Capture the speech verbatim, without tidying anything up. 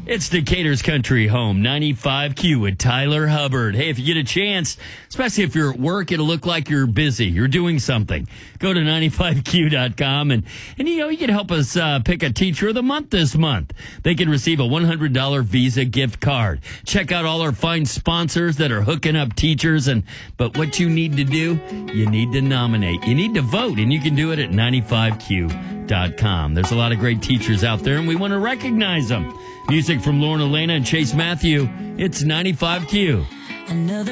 It's Decatur's Country Home, ninety-five Q with Tyler Hubbard. Hey, if you get a chance, especially if you're at work, it'll look like you're busy. You're doing something. Go to ninety-five Q dot com and, and you know, you can help us uh, pick a Teacher of the Month this month. They can receive a one hundred dollars Visa gift card. Check out all our fine sponsors that are hooking up teachers. And But what you need to do, you need to nominate. You need to vote, and you can do it at ninety-five Q dot com. There's a lot of great teachers out there, and we want to recognize them. Music from Lauren Elena and Chase Matthew. It's ninety-five Q. Another